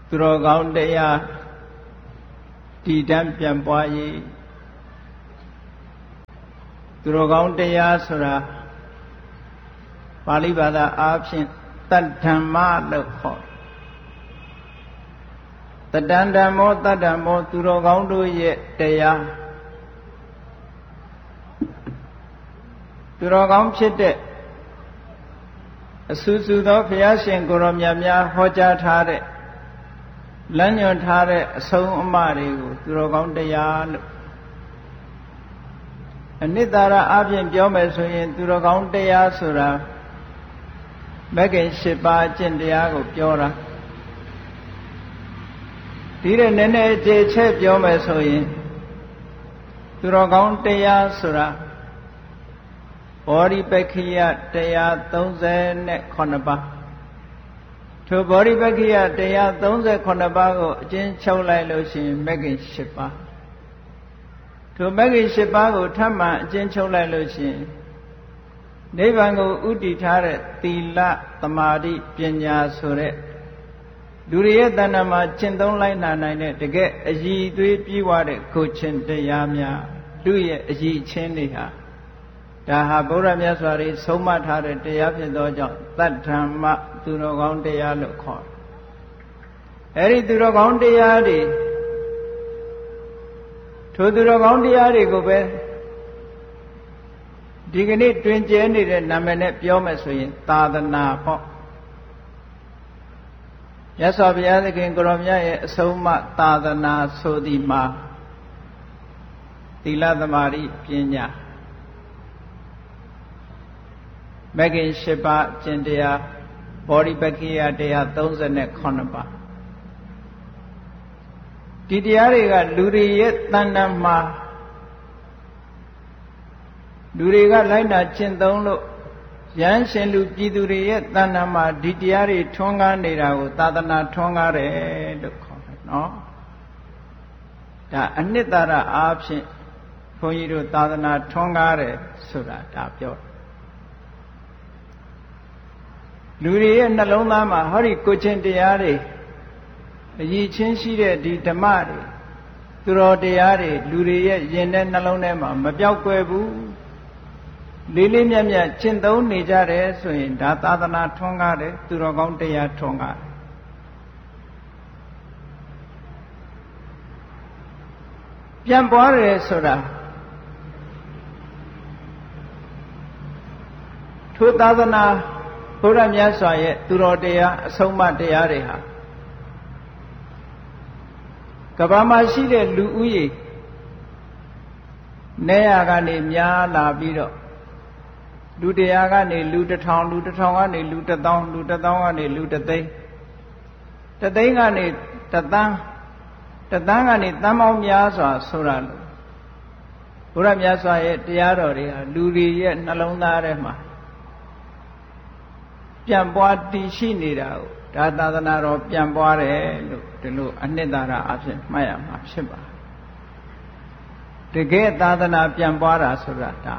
သူတော်ကောင်းတရားတည်တံ့ပြန်ပွားရေးသူတော်ကောင်းတရားဆိုတာပါဠိဘာသာအားဖြင့်တတ္ဓမ္မလို့ခေါ်တတ္တံဓမ္မောတတ္ဓမ္မောသူတော်ကောင်းတို့ရဲ့တရားသူတော်ကောင်းဖြစ်တဲ့အဆူဆူသောဘုရားရှင်ကိုရောမြတ်များဟောကြားထားတဲ့လမ်းညွှန်ထားတဲ့အဆုံးအမတွေကိုသူတော်ကောင်းတရားလို့အနိတ္တရာအပြင်ပြောမယ်ဆိုရင်သူတော်ကောင်းတရားဆိုတာမဂ္ဂင်၈ပါးအကျင့်တရားကိုပြောတာဒီတဲ့နည်းနည်းအခြေချက်ပြောမယ်ဆိုရင်သူတော်ကောင်းတရားဆိုတာဘောဓိပက္ခိယတရား39ပါးထိုဘောဓိပက္ခိယတရား39ပါးကိုအကျဉ်းချုပ်လိုက်လို့ရှိရင်မဂ္ဂင်၈ပါးထိုမဂ္ဂင်၈ပါးကိုထပ်မံအကျဉ်းချုပ်လိုက်လို့ရှိရင်နိဗ္ဗာန်ကိုဥတည်ထားတဲ့သီလသမာဓိပညာဆိုတဲ့လူတွေရဲ့တဏ္ဍာမှာကျင့်သုံးလိုက်နိုင်တဲ့တကယ်အည်သွေးပြေဝတဲ့ကိုချင်းတရားများလူရဲ့အည်ချင်းတွေဟာဒါဟာဗုဒ္ဓမြတ်စွာဘုရားဆုံးမထားတဲ့တရားဖြစ်သောကြောင့်တတ္ဓမ္မသူတော်ကောင်းတရားလို့ခေါ်တယ်။အဲဒီသူတော်ကောင်းတရားတွေထိုသူတော်ကောင်းတရားတွေကိုပဲဒီကနေ့တွင်ကျဲနေတဲ့နာမည်နဲ့ပြောမယ်ဆိုရင်သာသနာပေါ့မြတ်စွာဘုရားသခင်ကိုရောမြတ်ရဲ့အဆုံးအမသာသနာဆိုသည်မှာသီလသမာဓိပညာမဂ္ဂင်၈ပါးကျင့်တရားဘောဓိပက္ခိယတရား39ပါးဒီတရားတွေကလူတွေရဲ့တဏ္ဍာမှာလူတွေကလိုက်နာကျင့်သုံးလို့ရဟန်းရှင်လူပြည်သူတွေရဲ့တဏ္ဍာမှာဒီတရားတွေထွန်းကားနေတာကိုသာသနာထွန်းကားတယ်လို့ခေါ်တယ်နော်ဒါအနှစ်သာရအားဖြင့်ဘုန်းကြီးတို့သာသနာထွန်းကားတယ်ဆိုတာဒါပြောတယ်လူတွေရဲ့နှလုံးသားမှာဟောဒီကိုချင်းတရားတွေအည်ချင်းရှိတဲ့ဒီဓမ္မတွေသူတော်တရားတွေလူတွေရဲ့ယင်တဲ့နှလုံးထဲမှာမပြောက်ကွယ်ဘူးလေးလေးမြတ်မြတ်ကျင့်သုံးနေကြတယ်ဆိုရင်ဒါသာသနာထွန်းကားတယ်သူတော်ကောင်းတရားထွန်းကားတယ်ပြန်ပွားတယ်ဆိုတာထိုသာသနာဘုရားမြတ်စွာရဲ့သူတော်တရားအဆုံးအမတရားတွေဟာကမ္ဘာမှာရှိတဲ့လူဦးရေနေရာကနေများလာပြီးတော့လူ100ကနေလူ1000လူ1000ကနေလူ1000လူ1000ကနေလူ1သိန်း1သိန်းကနေ1သန်း1သန်းကနေသန်းပေါင်းများစွာဆိုတာလို့ဘုရားမြတ်စွာရဲ့တရားတော်တွေဟာလူတွေရဲ့နှလုံးသားထဲမှာပြန်ပွားတည်ရှိနေတာကိုဒါသာသနာတော်ပြန်ပွားတယ်လို့ဒီလိုအနှစ်သာရအဖြစ်မှတ်ရမှာဖြစ်ပါတကယ်သာသနာပြန်ပွားတာဆိုတာဒါ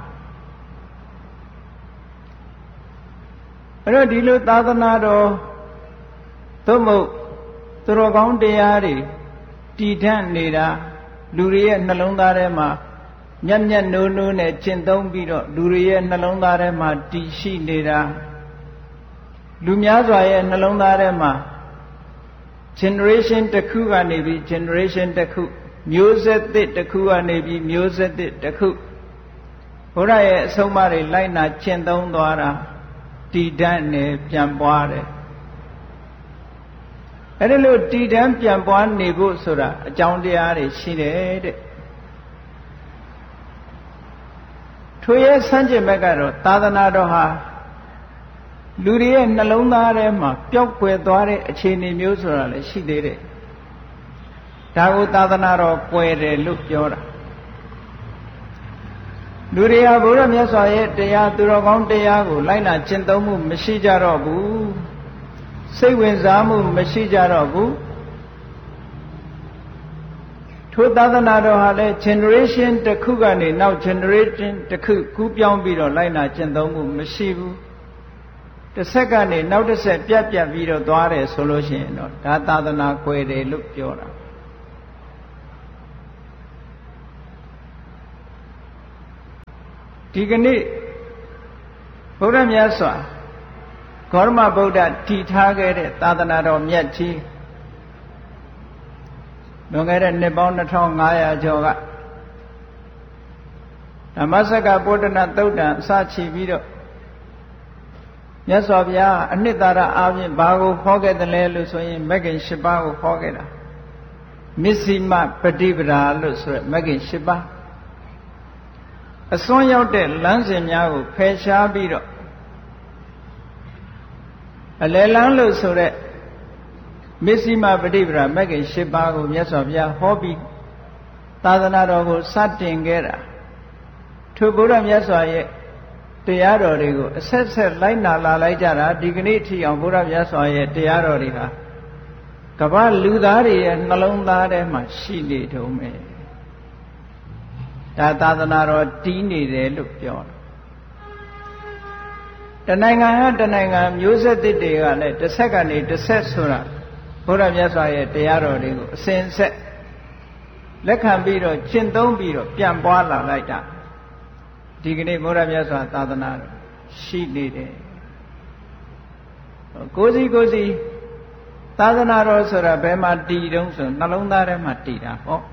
အဲ့တော့ဒီလိုသာသနာတော်သို့မဟုတ်သူတော်ကောင်းတရားတွေတည်ထန့်နေတာလူတွေရဲ့နှလုံးသားထဲမှာညံ့ညံ့နိုးနိုးနဲ့ကျင့်သုံးပြီးတော့လူတွေရဲ့နှလုံးသားထဲမှာတည်ရှိနေတာလူများစွာရဲ့နှလုံးသားထဲမှာ generation တစ်ခုကနေပြီး generation တစ်ခုမျိုးဆက်သစ်တစ်ခုကနေပြီးမျိုးဆက်သစ်တစ်ခုဘုရားရဲ့အဆုံးအမတွေလိုက်နာကျင့်သုံးသွားတာတည်တံ့နေပြန်ပွားတယ်အဲ့ဒီလိုတည်တံ့ပြန်ပွားနေဖို့ဆိုတာအကြောင်းတရားတွေရှိတယ်တဲ့ထိုရဲ့ဆန့်ကျင်ဘက်ကတော့သာသနာတော်ဟာလူတွေရဲ့နှလုံးသားထဲမှာပျောက်ကွယ်သွားတဲ့အခြေအနေမျိုးဆိုတာလည်းရှိသေးတယ်ဒါကိုသာသနာတော်ကွယ်တယ်လို့ပြောတာလူတွေဟာဘုရားမြတ်စွာရဲ့တရားသူတော်ကောင်းတရားကိုလိုက်နာကျင့်သုံးမှုမရှိကြတော့ဘူးစိတ်ဝင်စားမှုမရှိကြတော့ဘူးထိုသာသနာတော်ဟာလည်း generation တစ်ခုကနေနောက် generation တစ်ခုကူးပြောင်းပြီးတော့လိုက်နာကျင့်သုံးမှုမရှိဘူးတစ်ဆက်ကနေနောက်တစ်ဆက်ပြတ်ပြီးတော့သွားတယ်ဆိုလို့ရှိရင်တော့ဒါသာသနာကွယ်တယ်လို့ပြောတာဒီကနေ့ဘုရားမြတ်စွာဂေါရမဗုဒ္ဓတည်ထားခဲ့တဲ့သာသနာတော်မြတ်ကြီးလွန်ခဲ့တဲ့နှစ်ပေါင်း2500ကျော်ကဓမ္မစကပုဒ္ဒနာသုတ်တံအစချီပြီးတော့မြတ်စွာဘုရားအနှစ်သာရအားဖြင့်ဘာကိုဟောခဲ့တယ်လဲလို့ဆိုရင်မဂ္ဂင်၈ပါးကိုဟောခဲ့တာမစ္စည်းမပฏิပဒါလို့ဆိုရယ်မဂ္ဂင်၈ပါးအစွန်းရောက်တဲ့လမ်းစဉ်များကိုဖယ်ရှားပြီးတော့အလယ်လမ်းလို့ဆိုတဲ့မစ္စည်းမပฏิပဒါမဂ္ဂင်၈ပါးကိုမြတ်စွာဘုရားဟောပြီးသာသနာတော်ကိုစတင်ခဲ့တာထိုဘုရားမြတ်စွာရဲ့တရားတော်တွေကိုအဆက်ဆက်လိုက်နာလာလိုက်ကြတာဒီကနေ့ထီအောင်ဘုရားမြတ်စွာရဲ့တရားတော်တွေဟာကမ္ဘာလူသားတွေရဲ့နှလုံးသားထဲမှာရှိနေတုံးပဲဒါသာသနာတော်တည်နေတယ်လို့ပြောတာတနိုင်ငံဟာတနိုင်ငံမျိုးဆက်တွေကလည်းတစ်ဆက်ကနေတစ်ဆက်ဆိုတာဘုရားမြတ်စွာရဲ့တရားတော်တွေကိုအစဉ်ဆက်လက်ခံပြီးတော့ကျင့်သုံးပြီးတော့ပြန်ပွားလာလိုက်တာဒီကနေ့ဘုရားမြတ်စွာသာသနာရှိနေတယ်ကိုစီသာသနာတော်ဆိုတာဘယ်မှာတည်တုံးဆိုနှလုံးသားထဲမှာတည်တာဟော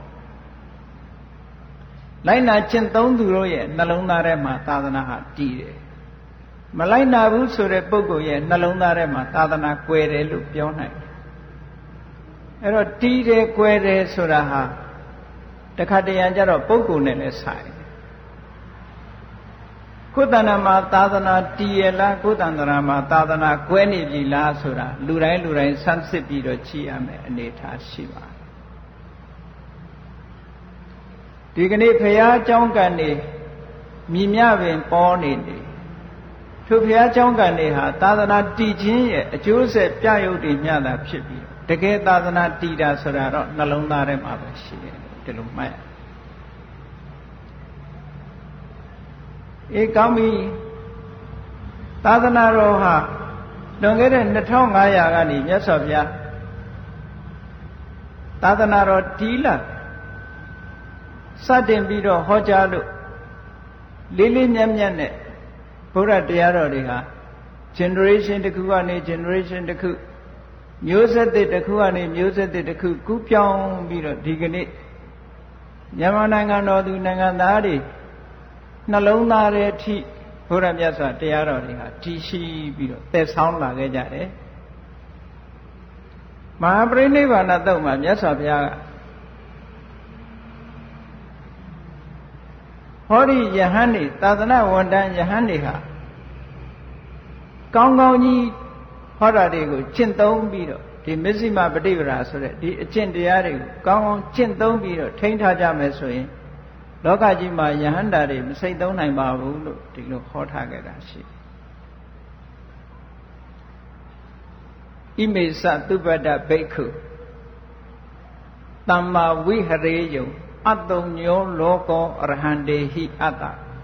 လိုက်နာကျင့်သုံးသူတို့ရဲ့နှလုံးသားထဲမှာသာသနာဟာတည်တယ်မလိုက်နာဘူးဆိုတဲ့ပုဂ္ဂိုလ်ရဲ့နှလုံးသားထဲမှာသာသနာကွယ်တယ်လို့ပြောနိုင်တယ်အဲ့တော့တည်တယ်ကွယ်တယ်ဆိုတာဟာတခါတရံကျတော့ပုဂ္ဂိုလ်နဲ့လည်းဆိုင်ကိုယ်တဏ္ဍာမှာသာသနာတည်ရလားကိုယ်တဏ္ဍာမှာသာသနာကွဲနေပြီလားဆိုတာလူတိုင်းဆန်းစစ်ပြီးတော့ကြည့်ရမယ်အနေထားရှိပါဒီကနေ့ဘုရားကျောင်းကန်နေမြည်မြပင်ပေါ်နေနေထိုဘုရားကျောင်းကန်နေဟာသာသနာတည်ခြင်းရဲ့အကျိုးဆက်ပြရုပ်တွေမျှတာဖြစ်ပြီးတကယ်သာသနာတည်တာဆိုတာတော့နှလုံးသားထဲမှာပဲရှိတယ်ဒီလိုမှတ်ရကောင်းပြီသာသနာတော်ဟာလွန်ခဲ့တဲ့2500ကနေမြတ်စွာဘုရားသာသနာတော်တည်လာစတင်ပြီးတော့ဟောကြားလို့လေးမြတ်နဲ့ဘုရားတရားတော်တွေဟာ generation တစ်ခုကနေ generation တစ်ခုမျိုးဆက်တစ်ခုကနေမျိုးဆက်တစ်ခုကူးပြောင်းပြီးတော့ဒီကနေ့မြန်မာနိုင်ငံတော်သူနိုင်ငံသားတွေနှလုံးသားရဲ့အထိဘုရားမြတ်စွာတရားတော်တွေဟာတည်ရှိပြီးတော့သက်ဆောင်လာခဲ့ကြတယ်မဟာပရိနိဗ္ဗာန်သုတ်မှာမြတ်စွာဘုရားကဟောဒီယဟန်တွေသာသနာဝန်တန်းယဟန်တွေဟာကောင်းကြီးဟောတာတွေကိုကျင့်သုံးပြီးတော့ဒီမစ္စည်းမပฏิပဒါဆိုတဲ့ဒီအကျင့်တရားတွေကိုကောင်းကျင့်သုံးပြီးတော့ထိန်းထားကြမယ်ဆိုရင်လောကကြီးမှာယဟန္တာတွေမစိတ်သုံးနိုင်ပါဘူးလို့ဒီလိုဟောထားခဲ့တာရှိဣမေသသုပတ္တဘိက္ခုသမ္မာဝိဟရေယုံအတ္တုံညောလောကောအရဟံတေဟိအတ္တ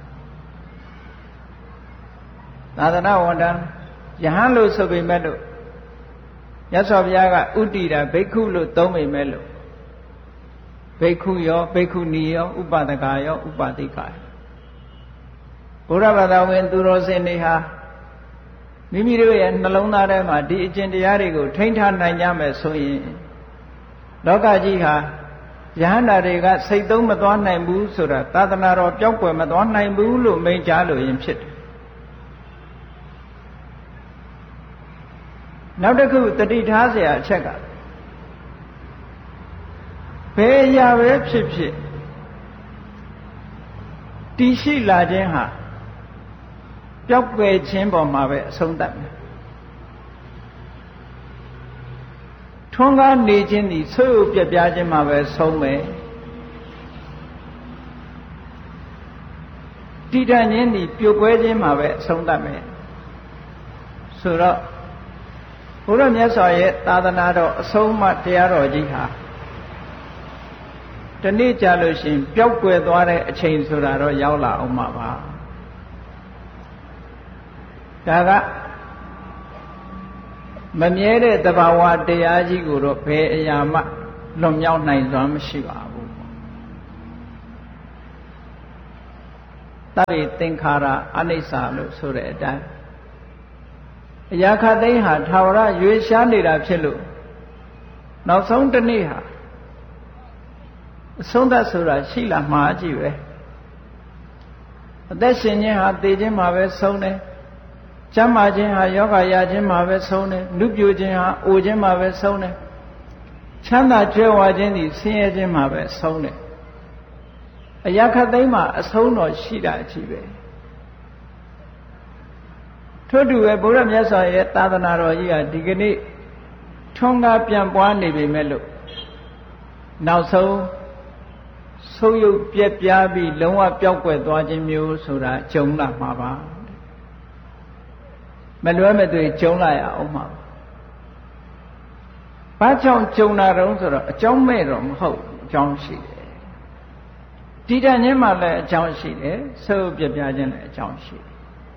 သာသနာဝန်တန်းယဟန်လို့ဆိုပေမဲ့လို့မြတ်စွာဘုရားကဥတ္တိတာဘိက္ခုလို့သုံးပေမဲ့လို့ဘိက္ခုရောဘိက္ခုနီရောဥပဒကာရောဥပတိကာဘုရားဘာသာဝင်သူတော်စင်တွေဟာမိမိတို့ရဲ့နှလုံးသားထဲမှာဒီအကျင့်တရားတွေကိုထိန်းထားနိုင်ကြမယ်ဆိုရင်လောကကြီးဟာယဟန္တာတွေကစိတ်သုံးမသွားနိုင်ဘူးဆိုတာသာသနာတော်ပျောက်ကွယ်မသွားနိုင်ဘူးလို့မိန့်ကြားလို့ရင်ဖြစ်တယ်နောက်တစ်ခုတတိထားเสียအချက်ကဘယ်အရာပဲဖြစ်ဖြစ်တည်ရှိလာခြင်းဟာပျောက်ကွယ်ခြင်းပေါ်မှာပဲအဆုံးသတ်မယ်ထွန်းကားနေခြင်းဒီဆွေးပြပြခြင်းမှာပဲဆုံးမယ်တည်တံ့ခြင်းဒီပြိုကွဲခြင်းမှာပဲအဆုံးသတ်မယ်ဆိုတော့ဘုရားမြတ်စွာရဲ့သာသနာတော်အဆုံးအမတရားတော်ကြီးဟာတနေ့ကြာလို့ရှိရင်ပျောက်ကွယ်သွားတဲ့အချိန်ဆိုတာတော့ရောက်လာအောင်မှာပါဒါကမမြဲတဲ့သဘာဝတရားကြီးကိုတော့ဘယ်အရာမှလွန်မြောက်နိုင်စွမ်းမရှိပါဘူးတတ္တိသင်္ခါရအနိစ္စလို့ဆိုတဲ့အတိုင်းအရာခတ်သိမ်းဟာထာဝရရွေးရှားနေတာဖြစ်လို့နောက်ဆုံးတစ်နေ့ဟာအဆုံးသတ်ဆိုတာရှိလာမှာကြည့်ပဲအသက်ရှင်ခြင်းဟာသေခြင်းမှာပဲဆုံးတယ်ကျမ်းမာခြင်းဟာယောဂရခြင်းမှာပဲဆုံးတယ်နုပြိုခြင်းဟာအိုခြင်းမှာပဲဆုံးတယ်ချမ်းသာကြွယ်ဝခြင်းသည်ဆင်းရဲခြင်းမှာပဲဆုံးတယ်အရာခတ်သိမ်းမှာအဆုံးတော်ရှိတာကြည့်ပဲထို့တူပဲဘုရားမြတ်စွာရဲ့သာသနာတော်ကြီးဟာဒီကနေ့ထွန်းကားပြန်ပွားနေပေမဲ့လို့နောက်ဆုံးဆုပ်ယုပ်ပြက်ပြားပြီးလုံးဝပျောက်ကွယ်သွားခြင်းမျိုးဆိုတာကြုံလာမှာပါမလွဲမသွေကြုံလာရအောင်မှာဘာကြောင့်ကြုံလာတော့ဆိုတော့အကြောင်းမဲ့တော့မဟုတ်အကြောင်းရှိတယ်တည်တံ့ခြင်းမှလည်းအကြောင်းရှိတယ်ဆုပ်ပြက်ပြားခြင်းလည်းအကြောင်းရှိတယ်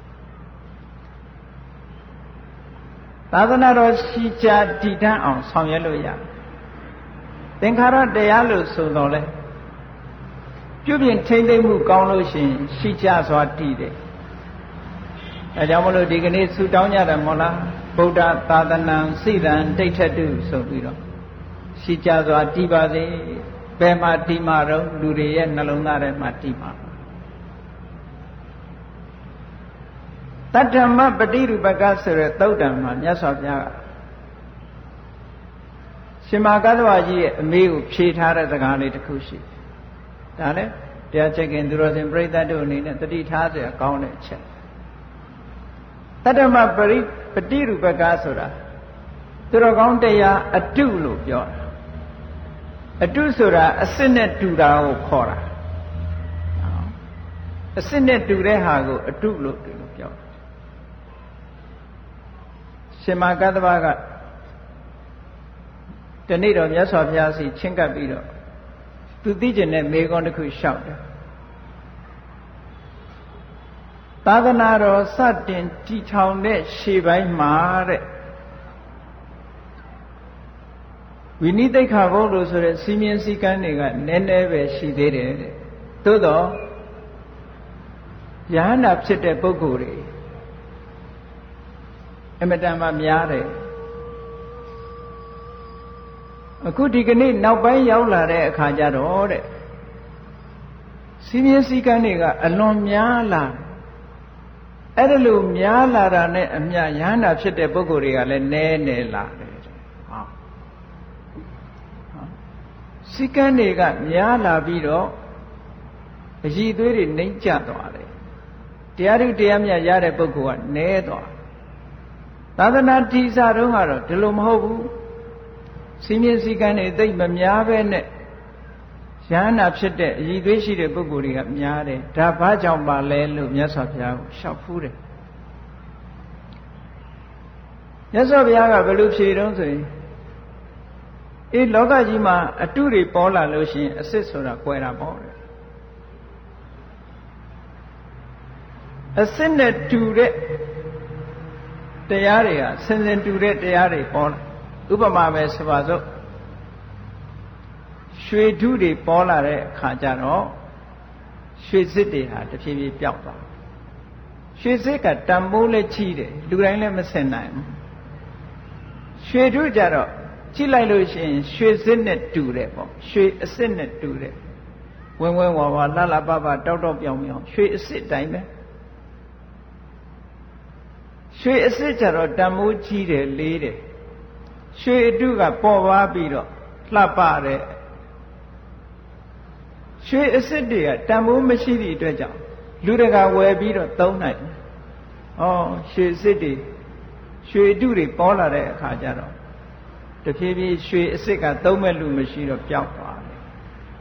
သာသနာတော်ရှိကြတည်တံ့အောင်ဆောင်ရွက်လို့ရတယ်သင်္ခါရတရားလို့ဆိုတော့လေပြုပြင်ထိမ့်သိမ့်မှုကောင်းလို့ရှိရင်ရှိကြစွာတည်တယ်အဲကြောင့်မလို့ဒီကနေ့ဆုတောင်းကြတယ်မို့လားဗုဒ္ဓသာသနာစိတံဒိဋ္ဌတုဆိုပြီးတော့ရှိကြစွာတည်ပါစေဘယ်မှာတည်မှာတော့လူတွေရဲ့နှလုံးသားထဲမှာတည်မှာတတ္တမပฏิရူပကဆိုတဲ့သုတ်တံမှာမြတ်စွာဘုရားကရှင်မကသဝကြီးရဲ့အမေကိုဖြေထားတဲ့စကားလေးတစ်ခုရှိဒါလည်းတရားချက်ခင်သူတော်စင်ပြိဿတ်တို့အနေနဲ့တတိထားเสียကောင်းတဲ့အချက်တတ္တမပฏิရူပကဆိုတာသူတော်ကောင်းတရားအတုလို့ပြောတာအတုဆိုတာအစစ်နဲ့တူတာကိုခေါ်တာအစစ်နဲ့တူတဲ့ဟာကိုအတုလို့ပြောတာရှင်မကသဝကတနေ့တော့မြတ်စွာဘုရားစီချင်းကပ်ပြီးတော့သူသိကျင်တဲ့မေခွန်းတစ်ခုလျှောက်တယ်သာသနာတော်စတင်တည်ထောင်တဲ့ရှေ့ပိုင်းမှာတဲ့ဝိနည်းသိက္ခာဘုံလို့ဆိုတဲ့စီမင်းစည်းကမ်းတွေကနည်းနည်းပဲရှိသေးတယ်တဲ့သို့တော့ယဟန္တာဖြစ်တဲ့ပုဂ္ဂိုလ်တွေအမတန်မှများတယ်အခုဒီကနေ့နောက်ပိုင်းရောက်လာတဲ့အခါကျတော့တဲ့စီမင်းစည်းကမ်းတွေကအလွန်များလာအဲ့ဒါလို့များလာတာနဲ့အမျှယဟန္တာဖြစ်တဲ့ပုဂ္ဂိုလ်တွေကလည်းနည်းနေလာတယ်ဟောစည်းကမ်းတွေကများလာပြီးတော့အည်သွေးတွေနှိမ့်ကျသွားတယ်တရားဓုတရားမြတ်ရတဲ့ပုဂ္ဂိုလ်ကနည်းသွားသာသနာတည်စတုန်းကတော့ဒီလိုမဟုတ်ဘူးစီမင်းစည်းကမ်းတွေသိမ့်မများပဲနဲ့ယဟန္တာဖြစ်တဲ့အည်သွေးရှိတဲ့ပုဂ္ဂိုလ်တွေကများတယ်ဒါဘာကြောင့်ပါလဲလို့မြတ်စွာဘုရားကိုလျှောက်ဖူးတယ်မြတ်စွာဘုရားကဘယ်လိုဖြေတော့ဆိုရင်လောကကြီးမှာအတုတွေပေါ်လာလို့ရှိရင်အစစ်ဆိုတာကွယ်တာပေါ့တယ်အစစ်နဲ့တူတဲ့တရားတွေဟာဆင်ဆင်တူတဲ့တရားတွေပေါ်လာဥပမာပဲဆိုပါစို့ရွှေဓုတွေပေါ်လာတဲ့အခါကျတော့ရွှေစစ်တွေဟာတဖြည်းဖြည်းပျောက်သွားရွှေစစ်ကတန်ဖိုးလည်းကြီးတယ်လူတိုင်းလည်းမဆင်နိုင်ဘူးရွှေဓုကြတော့ကြည့်လိုက်လို့ရှိရင်ရွှေစစ်နဲ့တူတယ်ပေါ့ရွှေအစစ်နဲ့တူတယ်ဝင်းဝင်းဝါဝါလှလှပပတောက်တောက်ပြောင်ပြောင်ရွှေအစစ်တိုင်းပဲရွှေအစစ်ကြတော့တန်ဖိုးကြီးတယ်လေးတယ်ရွှေအတုကပေါ်ပါပြီးတော့လှပတဲ့ရွှေအစစ်တွေကတန်ဖိုးမရှိသည့်အတွက်ကြောင့်လူတကာဝယ်ပြီးတော့သုံးနိုင်တယ်။ဩရွှေအစစ်တွေရွှေအတုတွေပေါ်လာတဲ့အခါကျတော့တဖြည်းဖြည်းရွှေအစစ်ကသုံးမဲ့လူမရှိတော့ပျောက်သွားတယ်။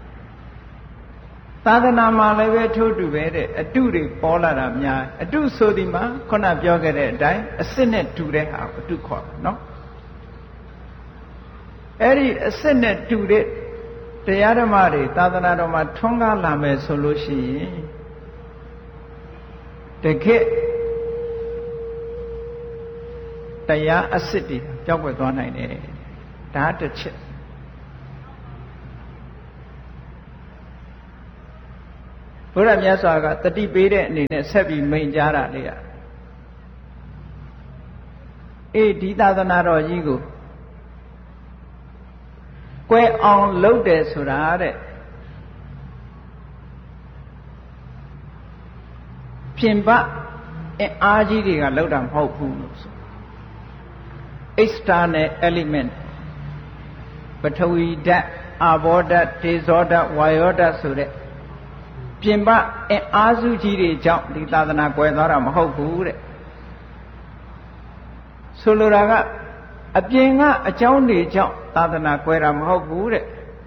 သာသနာမှာလည်းပဲထို့တူပဲတဲ့အတုတွေပေါ်လာတာများအတုဆိုဒီမှာခုနပြောခဲ့တဲ့အတိုင်းအစစ်နဲ့တူတဲ့ဟာအတုခေါ်တာနော်။အဲ့ဒီအစစ်နဲ့တူတဲ့တရားဓမ္မတွေသာသနာတော်မှာထွန်းကားလာမယ်ဆိုလို့ရှိရင်တကယ့်တရားအစစ်တွေပြောက်ွယ်သွားနိုင်တယ်ဒါတစ်ချက်ဘုရားမြတ်စွာကတတိပေးတဲ့အနေနဲ့ဆက်ပြီးမိန့်ကြားတာလေဒီသာသနာတော်ကြီးကိုကွယ်အောင်လုပ်တယ်ဆိုတာတဲ့ပြင်ပအားကြီးတွေကလောက်တာမဟုတ်ဘူးလို့ဆို external element ပထဝီဓာတ်အာဘောဓာတ်ဒေဇောဓာတ်ဝါယောဓာတ်ဆိုတဲ့ပြင်ပအားစုကြီးတွေကြောင့်ဒီသာသနာကွယ်သွားတာမဟုတ်ဘူးတဲ့ဆိုလိုတာကအပြင်ကအကြောင်းတွေကြောင့်သာသနာကွယ်တာမဟုတ်ဘူးတဲ့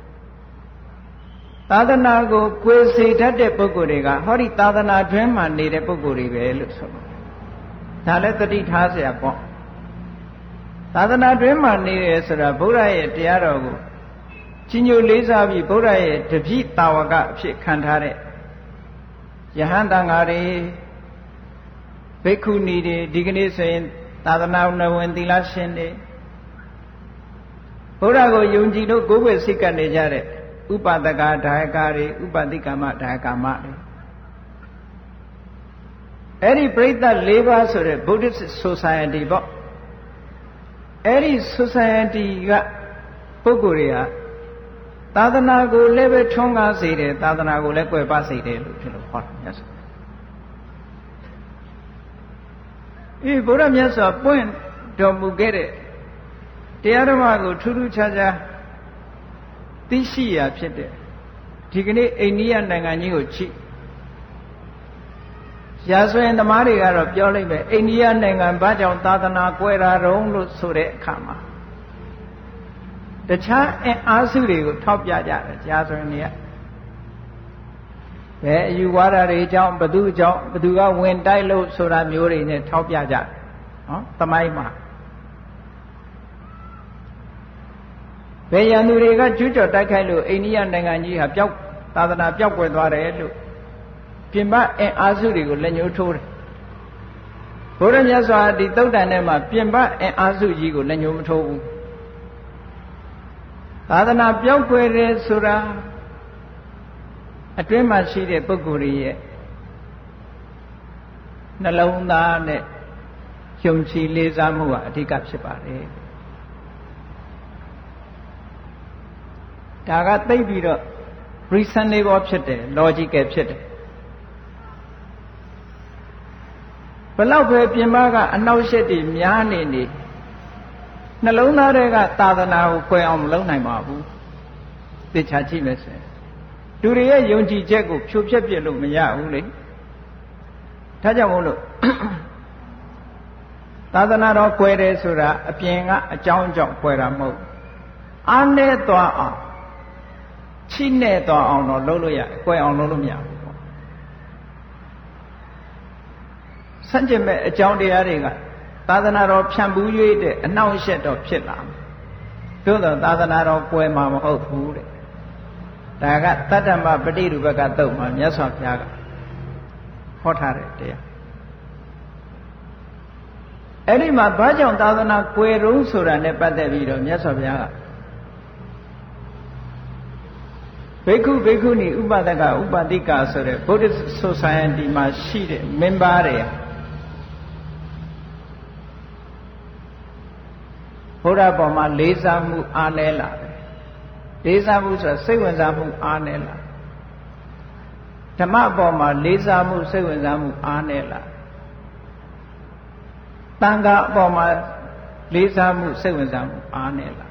သာသနာကိုကွယ်စေတတ်တဲ့ပုဂ္ဂိုလ်တွေကဟောဒီသာသနာတွင်မှာနေတဲ့ပုဂ္ဂိုလ်တွေပဲလို့ဆိုလို့ဒါလည်းသတိထားเสียပေါ့သာသနာတွင်မှာနေတယ်ဆိုတာဗုဒ္ဓရဲ့တရားတော်ကိုကြီးညိုလေးစားပြီးဗုဒ္ဓရဲ့တပည့်တာဝကအဖြစ်ခံထားတဲ့ယဟန်တန်ဃာတွေဘိက္ခုနီတွေဒီကနေ့ဆိုရင်သာသနာ့ဝင်သီလရှင်တွေဘုရားကိုယုံကြည်လို့ကိုယ်ွယ်စိတ်ကနေကြတဲ့ဥပဒကဒါယကတွေဥပတိကမဒါယကမတွေအဲ့ဒီပြိဿ၄ပါးဆိုတဲ့ Buddhist Society ပေါ့အဲ့ဒီ society ကပုဂ္ဂိုလ်တွေကသာသနာကိုလည်းပဲထွန်းကားစေတယ်သာသနာကိုလည်းကွယ်ပစေတယ်လို့ဒီလိုဟောတာမြတ်စွာဘုရားမြတ်စွာပွင့်တော်မူခဲ့တဲ့တရားဓမ္မကိုထူးထူးခြားခြားသိရှိရဖြစ်တဲ့ဒီကနေ့အိန္ဒိယနိုင်ငံကြီးကိုကြည့်ရာဇဝင်သမားတွေကတော့ပြောလိုက်ပဲအိန္ဒိယနိုင်ငံဘာကြောင့်သာသနာကွယ်တာတုံးလို့ဆိုတဲ့အခါမှာတခြားအားစုတွေကိုထောက်ပြကြတယ်ရာဇဝင်တွေကဘယ်အယူဝါဒတွေအကြောင်းဘသူအကြောင်းဘသူကဝင်တိုက်လို့ဆိုတာမျိုးတွေနဲ့ထောက်ပြကြတယ်နော်သမိုင်းမှာဘယ်ရန်သူတွေကကျူးကျော်တိုက်ခိုက်လို့အိန္ဒိယနိုင်ငံကြီးဟာသာသနာပျောက်ကွယ်သွားတယ်လို့ပြင်ပအားစုတွေကိုလက်ညှိုးထိုးတယ်ဘုရားမြတ်စွာဒီသုတ်တန်ထဲမှာပြင်ပအားစုကြီးကိုလက်ညှိုးမထိုးဘူးသာသနာပျောက်ကွယ်တယ်ဆိုတာအတွင်းမှာရှိတဲ့ပုဂ္ဂိုလ်တွေရဲ့နှလုံးသားနဲ့ယုံကြည်လေးစားမှုဟာအဓိကဖြစ်ပါတယ်ဒါကသိပြီးတော့ reasonable ဖြစ်တယ် logical ဖြစ်တယ်ဘလောက်ပဲပြင်ပကအနှောက်အယှက်တွေများနေနှလုံးသားတွေကသာသနာကိုကွယ်အောင်မလုပ်နိုင်ပါဘူးသိချာကြည့်မယ်ဆိုရင်သူတွေရဲ့ယုံကြည်ချက်ကိုဖြိုဖျက်ပြစ်လို့မရဘူးလေဒါကြောင့်မို့လို့သာသနာတော်ကွယ်တယ်ဆိုတာအပြင်ကအကြောင်းကြောင့်ကွယ်တာမဟုတ်အားနဲ့သွားအောင်ချိနဲ့သွားအောင်တော့လုပ်လို့ရကွယ်အောင်လုပ်လို့မရဘူးပေါ့စัจ jin မဲ့အကြောင်းတရားတွေကသာသနာတော်ဖြန့်ပူး၍တဲ့အနှောင့်အယှက်တော့ဖြစ်လာမယ်သို့တော့သာသနာတော်ကွယ်မှာမဟုတ်ဘူးတဲ့ဒါကတတ္တမပฏิရူပကသုတ်မှာမြတ်စွာဘုရားကဟောထားတဲ့တရားအဲ့ဒီမှာဘာကြောင့်သာသနာကွယ်ရုံးဆိုတာနဲ့ပတ်သက်ပြီးတော့မြတ်စွာဘုရားကဘိက္ခုဘိက္ခုနီဥပဒကဥပတိကဆိုတဲ့ Buddhist Society မှာရှိတဲ့ member တွေဘုရားပေါ်မှာလေးစားမှုအားနည်းလာတယ်လေးစားမှုဆိုတာစိတ်ဝင်စားမှုအားနည်းလာဓမ္မပေါ်မှာလေးစားမှုစိတ်ဝင်စားမှုအားနည်းလာသံဃာအပေါ်မှာလေးစားမှုစိတ်ဝင်စားမှုအားနည်းလာ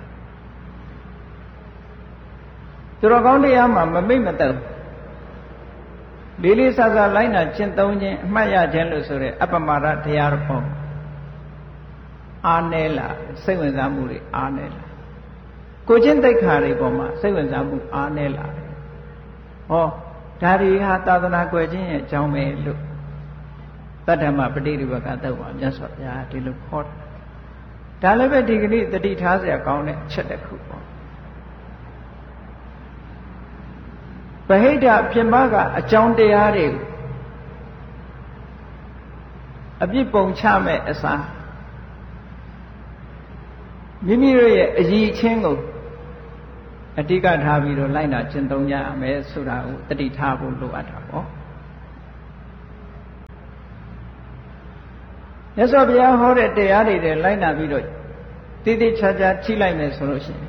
သူတော်ကောင်းတရားမှာမမိတ်မသက်လေးလေးစားစားလိုက်နာကျင့်သုံးခြင်းအမှတ်ရခြင်းလို့ဆိုတဲ့အပ္ပမာဒတရားတော်အားနည်းလာစိတ်ဝင်စားမှုတွေအားနည်းလာကိုချင်းသိက္ခာတွေပေါ်မှာစိတ်ဝင်စားမှုအားနည်းလာတယ်ဟောဒါတွေဟာသာသနာကွယ်ခြင်းရဲ့အကြောင်းပဲလို့တတ္တမပฏิရူပကသုတ်မှာမြတ်စွာဘုရားဒီလိုခေါ်တယ်ဒါလည်းပဲဒီကနေ့တတိထားเสียကောင်းတဲ့အချက်တစ်ခုပေါ့ဗဟိတပြင်ပကအကြောင်းတရားတွေအပြစ်ပုံချမဲ့အစားမိမိတို့ရဲ့အည်ချင်းကိုအဓိကထားပြီးတော့လိုက်နာကျင့်သုံးကြရမယ်ဆိုတာကိုတတိထားဖို့လိုအပ်တာပေါ့မြတ်စွာဘုရားဟောတဲ့တရားတွေလိုက်နာပြီးတော့တည်တည်ချာချာကြည့်လိုက်မယ်ဆိုလို့ရှိရင်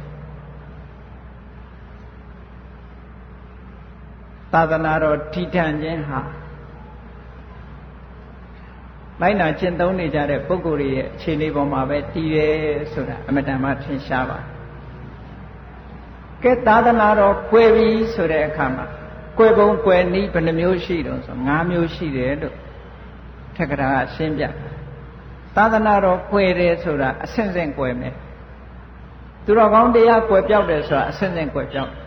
သာသနာတော်တည်ထံခြင်းဟာလိုက်နာကျင့်သုံးနေကြတဲ့ပုဂ္ဂိုလ်တွေရဲ့အခြေအနေပေါ်မှာပဲတည်တယ်ဆိုတာအမတန်မှထင်ရှားပါကဲသာသနာတော်ကွယ်ပြီဆိုတဲ့အခါမှာကွယ်ပုံကွယ်နည်းဘယ်နှမျိုးရှိတော့ဆို5မျိုးရှိတယ်လို့ထက္ကရာကရှင်းပြသာသနာတော်ကွယ်တယ်ဆိုတာအဆင့်ဆင့်ကွယ်မယ်သူတော်ကောင်းတရားကွယ်ပြောက်တယ်ဆိုတာအဆင့်ဆင့်ကွယ်ပြောက်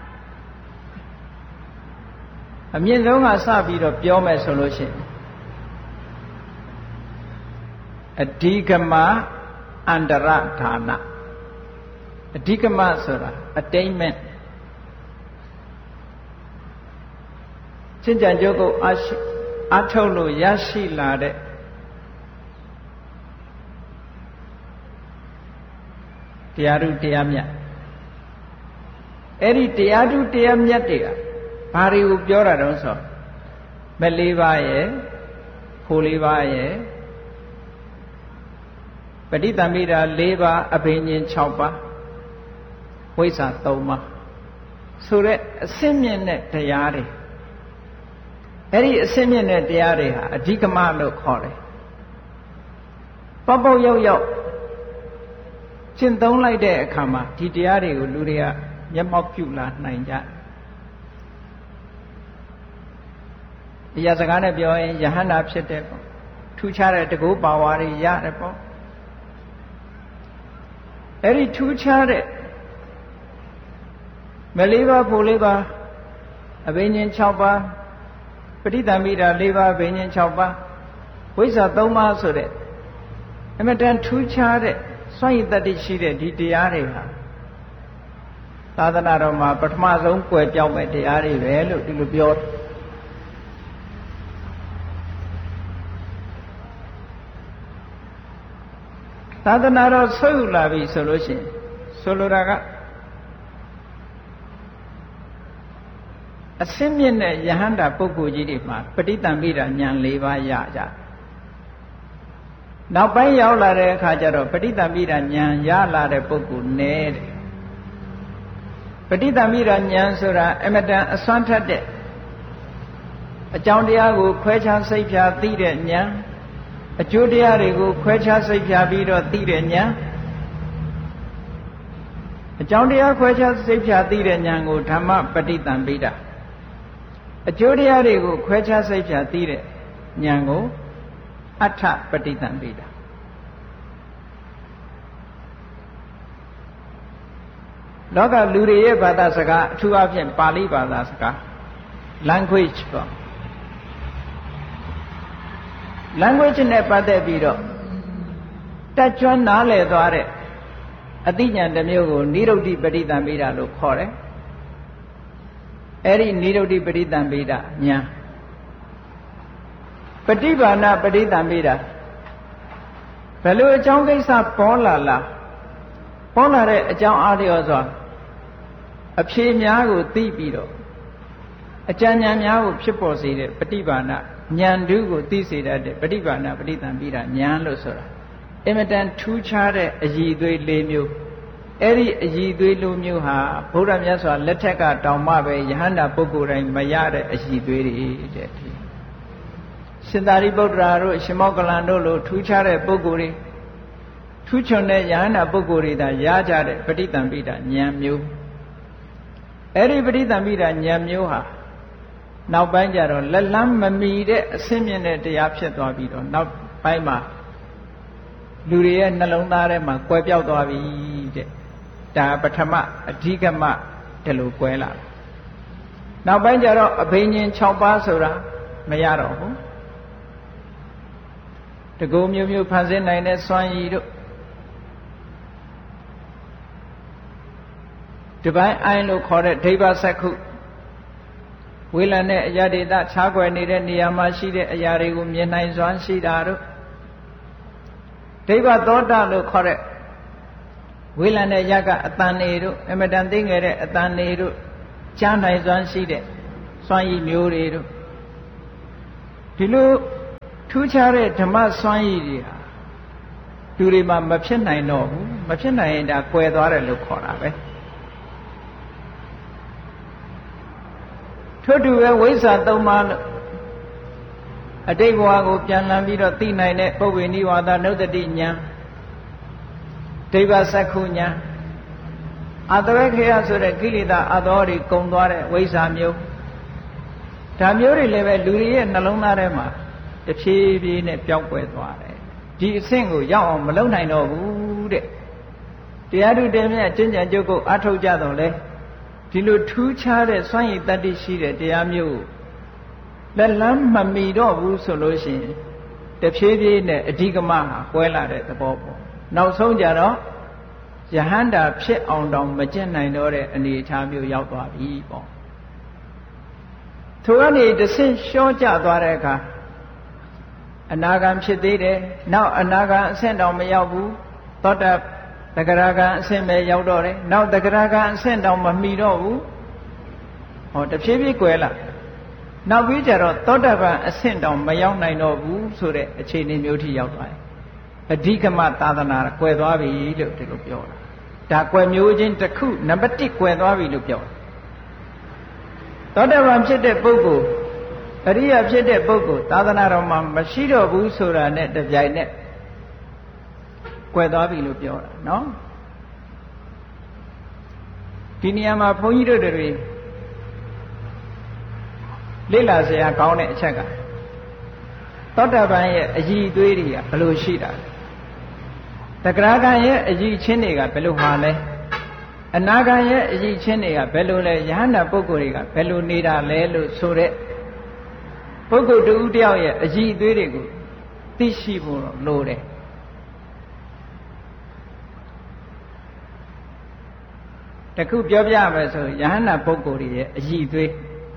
အမြင့်ဆုံးကစပြီးတော့ပြောမယ်ဆိုလို့ရှိရင်အဓိကမအန္တရဌာနအဓိကမဆိုတာ attainment ရှင်းကြံကြုတ်ကိုအထုတ်လို့ရရှိလာတဲ့တရားဓုတရားမြတ်အဲ့ဒီတရားဓုတရားမြတ်တွေကဘာတွေကိုပြောတာတုံးဆိုမလေးပါးရဲ့ဖိုလေးပါးရဲ့ပဋိသမိတာ၄ပါးအဘိညာဉ်6ပါးဝိဇ္ဇာ3ပါးဆိုတဲ့အစင်းမြင့်တဲ့တရားတွေအဲ့ဒီအစင်းမြင့်တဲ့တရားတွေဟာအဓိကမလို့ခေါ်တယ်ပေါက်ပေါက်ရောက်ရောက်ရှင်းသုံးလိုက်တဲ့အခါမှာဒီတရားတွေကိုလူတွေကမျက်မှောက်ပြုလာနိုင်ကြအရာစကားနဲ့ပြောရင်ယဟန္တာဖြစ်တဲ့ပေါ့ထူးခြားတဲ့တကုပါဝါတွေရတယ်ပေါ့အဲ့ဒီထူးခြားတဲ့မလေးပါးဖို့လေးပါးအဘိညာဉ်6ပါးပဋိသမိတာ4ပါးအဘိညာဉ်6ပါးဝိဇ္ဇာ3ပါးဆိုတဲ့အမတန်ထူးခြားတဲ့စွန့်ရည်တတ္တိရှိတဲ့ဒီတရားတွေဟာသာသနာတော်မှာပထမဆုံးကွယ်ပြောင်းမဲ့တရားတွေပဲလို့ဒီလိုပြောသာသနာတော်ဆွေးယူလာပြီဆိုလို့ရှိရင်ဆိုလိုတာကအစင်းမြင့်တဲ့ယဟန္တာပုဂ္ဂိုလ်ကြီးတွေမှာပဋိသင်္ပိတာဉာဏ်၄ပါးရကြနောက်ပိုင်းရောက်လာတဲ့အခါကျတော့ပဋိသင်္ပိတာဉာဏ်ရလာတဲ့ပုဂ္ဂိုလ်နဲတဲ့ပဋိသင်္ပိတာဉာဏ်ဆိုတာအမတန်အစွမ်းထက်တဲ့အကြောင်းတရားကိုခွဲခြားစိတ်ဖြာသိတဲ့ဉာဏ်အကျိုးတရားတွေကိုခွဲခြားစိတ်ဖြာပြီးတော့သိတဲ့ဉာဏ်အကြောင်းတရားခွဲခြားစိတ်ဖြာသိတဲ့ဉာဏ်ကိုဓမ္မပဋိသင်္ပိတာအကျိုးတရားတွေကိုခွဲခြားစိတ်ဖြာသိတဲ့ဉာဏ်ကိုအဋ္ဌပဋိသင်္ပိတာလောကလူတွေရဲ့ဘာသာစကားအထူးအဖြင့်ပါဠိဘာသာစကား language ပေါ့ language နဲ့ပတ်သက်ပြီးတော့တက်ကြွနားလည်သွားတဲ့အသိဉာဏ်တစ်မျိုးကိုနိရုဒ္ဓိပဋိသင်္ပိတာလို့ခေါ်တယ်အဲ့ဒီနိရုဒ္ဓိပဋိသင်္ပိတာဉာဏ်ပฏิဘာနာပဋိသင်္ပိတာဘယ်လိုအကြောင်းကိစ္စပေါ်လာတဲ့အကြောင်းအားလျော်စွာအဖြေများကိုသိပြီးတော့အကြံဉာဏ်များကိုဖြစ်ပေါ်စေတဲ့ပฏิဘာနာဉာဏ်ဓုကိုသိစေတတ်တဲ့ပฏิဘာနာပဋိသင်္ပိတာဉာဏ်လို့ဆိုတာအင်မတန်ထူးခြားတဲ့အရည်အသွေး၄မျိုးအဲ့ဒီအရည်အသွေး၄မျိုးဟာဘုရားမြတ်စွာလက်ထက်ကတောင်မှပဲယဟန္တာပုဂ္ဂိုလ်တိုင်းမရတဲ့အရည်အသွေးတွေတဲ့ရှင်သာရိပုတ္တရာတို့ရှင်မောက္ကလန်တို့လိုထူးခြားတဲ့ပုဂ္ဂိုလ်တွေထူးချွန်တဲ့ယဟန္တာပုဂ္ဂိုလ်တွေသာရကြတဲ့ပဋိသင်္ပိတာဉာဏ်မျိုးအဲ့ဒီပဋိသင်္ပိတာဉာဏ်မျိုးဟာနောက်ပိုင်းကျတော့လက်လန်းမမီတဲ့အဆင့်မြင့်တဲ့တရားဖြစ်သွားပြီးတော့နောက်ပိုင်းမှာလူတွေရဲ့နှလုံးသားထဲမှာကွယ်ပြောက်သွားပြီတဲ့ဒါပထမအဓိကမဒီလိုကွယ်လာနောက်ပိုင်းကျတော့အဘိညာဉ်6ပါးဆိုတာမရတော့ဘူးတကူမျိုးမျိုးဖန်ဆင်းနိုင်တဲ့စွမ်းရည်တို့ဒီပိုင်းအိုင်လို့ခေါ်တဲ့ဒိဗ္ဗစက္ခုဝေလန်တဲ့အရာဒေသခြားကွယ်နေတဲ့နေရာမှာရှိတဲ့အရာတွေကိုမြင်နိုင်စွမ်းရှိတာတို့ဒိဗ္ဗသောတာလို့ခေါ်တဲ့ဝေလံတဲ့ရကအတန်နေတို့အမတန်သိငယ်တဲ့အတန်နေတို့ကြားနိုင်စွမ်းရှိတဲ့စွမ်းရည်မျိုးတွေတို့ဒီလိုထူးခြားတဲ့ဓမ္မစွမ်းရည်တွေဟာလူတွေမှာမဖြစ်နိုင်တော့ဘူးမဖြစ်နိုင်ရင်ဒါကွယ်သွားတယ်လို့ခေါ်တာပဲထို့တူပဲဝိဇ္ဇာ၃ပါးလို့အတိတ်ဘဝကိုပြန်လှန်ပြီးတော့သိနိုင်တဲ့ပုဗ္ဗေနိဝါဒနုတ္တိဉာဏ်ဒိဗ္ဗစက္ခုဉာဏ်အတဝေခေယဆိုတဲ့ကိလေသာအသောတွေကုံသွားတဲ့ဝိဇ္ဇာမျိုးဒါမျိုးတွေလည်းပဲလူတွေရဲ့နှလုံးသားထဲမှာတဖြည်းဖြည်းနဲ့ပျောက်ကွယ်သွားတယ်ဒီအဆင့်ကိုရောက်အောင်မလုပ်နိုင်တော့ဘူးတဲ့တရားထုတယ်မြတ်ကျင့်ကြံကြုတ်ကိုအထုတ်ကြတော့လေဒီလိုထူးခြားတဲ့စွမ်းရည်တတ္တိရှိတဲ့တရားမျိုးလက်လန်းမမီတော့ဘူးဆိုလို့ရှိရင်တဖြည်းဖြည်းနဲ့အဓိကမဟာကွဲလာတဲ့သဘောပေါ့နောက်ဆုံးကြတော့ယဟန္တာဖြစ်အောင်တောင်မကျင့်နိုင်တော့တဲ့အနေအထားမျိုးရောက်သွားပြီပေါ့ထိုကနေတဆင့်လျှော့ကျသွားတဲ့အခါအနာဂံဖြစ်သေးတယ်နောက်အနာဂံအဆင့်တောင်မရောက်ဘူးသောတာတဂရဂံအဆင့်ပဲရောက်တော့တယ်နောက်တဂရဂံအဆင့်တောင်မမီတော့ဘူးဟောတဖြည်းဖြည်းကွယ်လာနောက်ပြီးကြတော့သောတာပန်အဆင့်တောင်မရောက်နိုင်တော့ဘူးဆိုတဲ့အခြေအနေမျိုးထိရောက်သွားတယ်အဓိကမသာသနာကွယ်သွားပြီလို့ဒီလိုပြောတာဒါကွယ်မျိုးချင်းတစ်ခုနံပါတ်1ကွယ်သွားပြီလို့ပြောတာသောတာပန်ဖြစ်တဲ့ပုဂ္ဂိုလ်အရိယာဖြစ်တဲ့ပုဂ္ဂိုလ်သာသနာတော်မှာမရှိတော့ဘူးဆိုတာနဲ့တပြိုင်နက်ကွယ်သွားပြီလို့ပြောတာနော်ဒီနေရာမှာဘုန်းကြီးတို့တွေလေ့လာစရာကောင်းတဲ့အချက်ကသောတာပန်ရဲ့အည်အသွေးတွေကဘယ်လိုရှိတာလဲတဂရဂံရဲ့အည်ချင်းတွေကဘယ်လိုဟာလဲအနာဂံရဲ့အည်ချင်းတွေကဘယ်လိုလဲယဟန္တာပုဂ္ဂိုလ်တွေကဘယ်လိုနေတာလဲလို့ဆိုတဲ့ပုဂ္ဂိုလ်တူတယောက်ရဲ့အည်အသွေးတွေကိုသိရှိဖို့လိုတယ်တခုပြောပြမယ်ဆိုယဟန္တာပုဂ္ဂိုလ်တွေရဲ့အည်အသွေး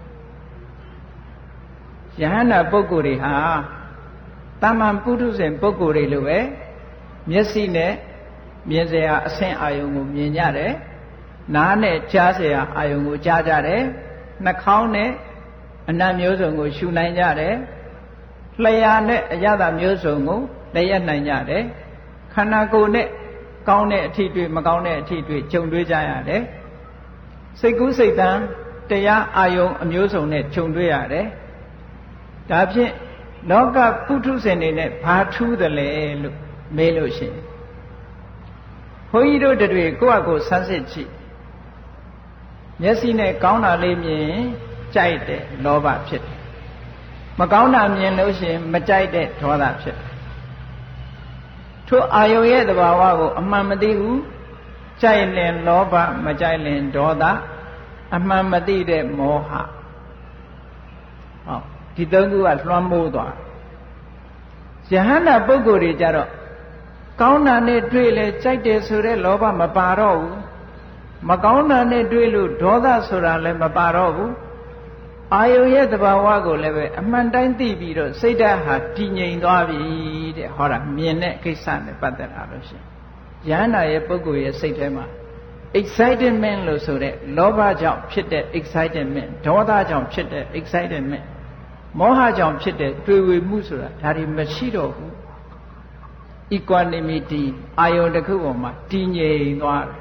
ယဟန္တာပုဂ္ဂိုလ်တွေဟာတာမန်ပုထုဇဉ်ပုဂ္ဂိုလ်တွေလိုပဲမျက်စိနဲ့မြင်စရာအဆင့်အာယုံကိုမြင်ကြတယ်နားနဲ့ကြားစရာအာယုံကိုကြားကြတယ်နှာခေါင်းနဲ့အနံ့မျိုးစုံကိုရှုနိုင်ကြတယ်လျှာနဲ့အရသာမျိုးစုံကိုလည်းရနိုင်ကြတယ်ခန္ဓာကိုယ်နဲ့ကောင်းတဲ့အထီးတွေ့မကောင်းတဲ့အထီးတွေ့ကြုံတွေ့ကြရတယ်စိတ်ကူးစိတ်တမ်းတရားအာယုံအမျိုးစုံနဲ့ကြုံတွေ့ရတယ်ဒါဖြင့်လောကပုထုဇဉ်တွေနဲ့ဘာထူးသလဲလို့မေးလို့ရှိရင်ဘုန်းကြီးတို့တွေကိုယ့်အကိုဆန်းစစ်ကြည့်မျက်စိနဲ့ကောင်းတာလေးမြင်ကြိုက်တဲ့လောဘဖြစ်တယ်မကောင်းတာမြင်လို့ရှိရင်မကြိုက်တဲ့ဒေါသဖြစ်တယ်ထို့အာယုံရဲ့သဘာဝကိုအမှန်မသိဘူးကြိုက်ရင်လောဘမကြိုက်ရင်ဒေါသအမှန်မသိတဲ့မောဟဟောဒီသုံးခုကလွှမ်းမိုးသွားယဟန္တာပုဂ္ဂိုလ်တွေကြတော့ကောင်းတာနဲ့တွေ့လဲကြိုက်တယ်ဆိုတဲ့လောဘမပါတော့ဘူးမကောင်းတာနဲ့တွေ့လို့ဒေါသဆိုတာလည်းမပါတော့ဘူးအာယုရဲ့သဘာဝကိုလည်းပဲအမှန်တိုင်းသိပြီးတော့စိတ်ဓာတ်ဟာတည်ငြိမ်သွားပြီတဲ့ဟောတာမြင်တဲ့ကိစ္စနဲ့ပတ်သက်တာလို့ရှိရင်ယဟန္တာရဲ့ပုဂ္ဂိုလ်ရဲ့စိတ်ထဲမှာ excitement လို့ဆိုတဲ့လောဘကြောင့်ဖြစ်တဲ့ excitement ဒေါသကြောင့်ဖြစ်တဲ့ excitementမောဟကြောင့်ဖြစ်တဲ့တွေ့ဝေမှုဆိုတာဒါတွေမရှိတော့ဘူး equanimity အာယုန်တစ်ခုပေါ်မှာတည်ငြိမ်သွားတယ်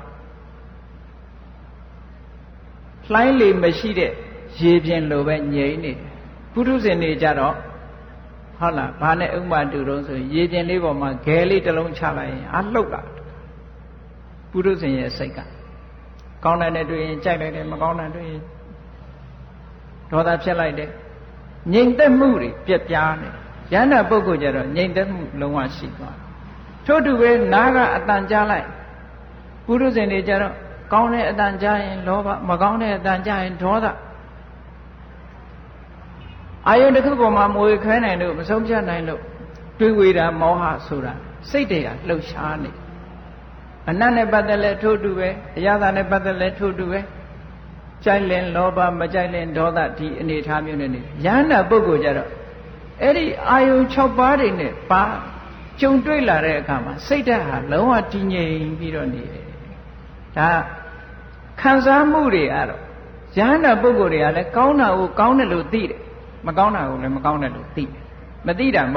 လှိုင်းလေမရှိတဲ့ရေပြင်လိုပဲငြိမ်နေတယ်ပုထုဇဉ်တွေကြတော့ဟုတ်လားဘာနဲ့ဥပမာတူတော့ဆိုရေပြင်လေးပေါ်မှာဂဲလေးတစ်လုံးချလိုက်ရင်အလှုပ်လာပုထုဇဉ်ရဲ့စိတ်ကကောင်းတဲ့တွေ့ရင်ကြိုက်လိုက်တယ်မကောင်းတဲ့တွေ့ရင်ဒေါသဖြစ်လိုက်တယ်ငြိမ်သက်မှုတွေပြက်ပြားနေယန္တာပုဂ္ဂိုလ်ကြတော့ငြိမ်သက်မှုလုံးဝရှိသွားထို့တူပဲနားကအတန်ကြားလိုက်ပုရုဇဉ်တွေကြတော့ကောင်းတဲ့အတန်ကြားရင်လောဘမကောင်းတဲ့အတန်ကြားရင်ဒေါသအာယုန်တစ်ခုပေါ်မှာမွေခွဲနိုင်လို့မဆုံးဖြတ်နိုင်လို့တွေးဝေတာမောဟဆိုတာစိတ်တွေကလှုပ်ရှားနေအနတ်နဲ့ပတ်သက်လဲထို့တူပဲအရသာနဲ့ပတ်သက်လဲထို့တူပဲကြိုက်လင်လောဘမကြိုက်လင်ဒေါသဒီအနေထားမျိုးနဲ့နေယန္တာပုဂ္ဂိုလ်ကြတော့အဲ့ဒီအာယုံ6ပါးတွေနဲ့ပါကြုံတွေ့လာတဲ့အခါမှာစိတ်ဓာတ်ဟာလုံးဝတည်ငြိမ်ပြီးတော့နေတယ်ဒါခံစားမှုတွေအဲ့တော့ယဟန္တာပုဂ္ဂိုလ်တွေကလည်းကောင်းတာကိုကောင်းတယ်လို့သိတယ်မကောင်းတာကိုလည်းမကောင်းတယ်လို့သိတယ်မသိတာ